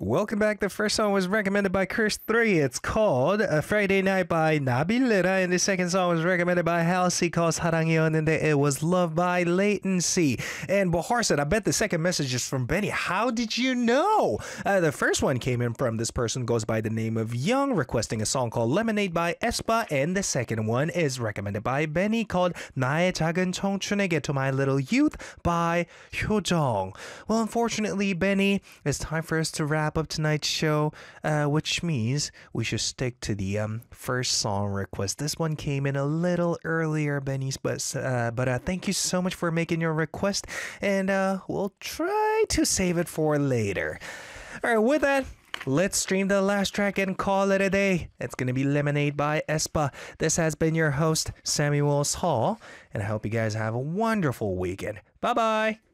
Welcome back. The first song was recommended by Chris3. It's called A Friday Night by Nabilera. And the second song was recommended by Halsey called 사랑이었는데 it was Love by Latency. And Bahar said, I bet the second message is from Benny. How did you know? The first one came in from this person goes by the name of Young, requesting a song called Lemonade by aespa. And the second one is recommended by Benny called 나의 작은 청춘에게 to My Little Youth by Hyojong. Well, unfortunately, Benny, it's time for us to wrap up tonight's show, which means we should stick to the first song request. This one came in a little earlier, Benny's, but thank you so much for making your request, and we'll try to save it for later. All right, with that, let's stream the last track and call it a day. It's going to be Lemonade by aespa. This has been your host, Samuel Hall, and I hope you guys have a wonderful weekend. Bye-bye.